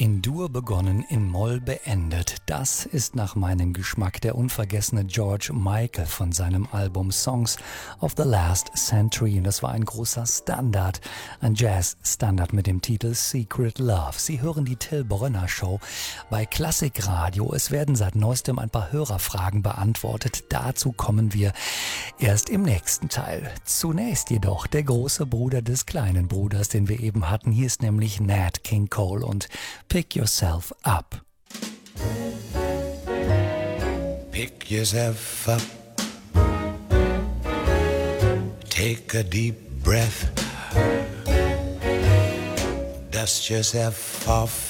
In Dur begonnen, in Moll beendet. Das ist nach meinem Geschmack der unvergessene George Michael von seinem Album Songs of the Last Century. Und das war ein großer Standard, ein Jazz-Standard mit dem Titel Secret Love. Sie hören die Till Brönner Show bei Klassikradio. Es werden seit neuestem ein paar Hörerfragen beantwortet. Dazu kommen wir erst im nächsten Teil. Zunächst jedoch der große Bruder des kleinen Bruders, den wir eben hatten. Hier ist nämlich Nat King Cole und Pick Yourself Up. Pick yourself up. Take a deep breath. Dust yourself off